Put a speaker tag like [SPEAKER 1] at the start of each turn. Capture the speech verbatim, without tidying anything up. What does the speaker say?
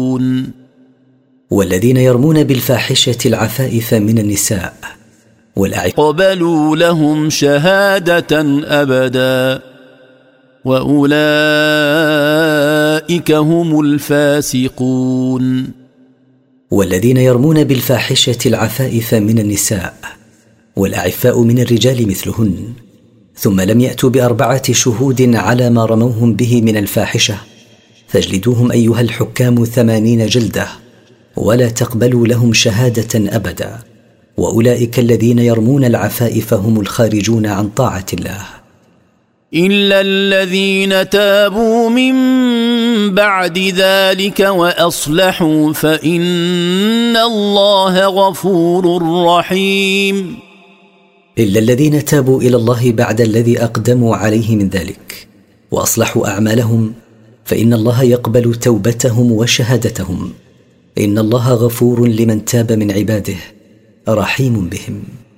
[SPEAKER 1] الفاسقون
[SPEAKER 2] والذين يرمون بالفاحشة العفائف من النساء والأعفاء
[SPEAKER 1] قبلوا لهم شهادة أبدا وأولئك هم الفاسقون
[SPEAKER 2] والذين يرمون بالفاحشة العفائف من النساء والأعفاء من الرجال مثلهن ثم لم يأتوا بأربعة شهود على ما رموهم به من الفاحشة فاجلدوهم أيها الحكام ثمانين جلدة ولا تقبلوا لهم شهادة أبدا وأولئك الذين يرمون العفائف هم الخارجون عن طاعة الله
[SPEAKER 1] إلا الذين تابوا من بعد ذلك وأصلحوا فإن الله غفور رحيم
[SPEAKER 2] إلا الذين تابوا إلى الله بعد الذي أقدموا عليه من ذلك وأصلحوا أعمالهم فإن الله يقبل توبتهم وشهادتهم إن الله غفور لمن تاب من عباده رحيم بهم.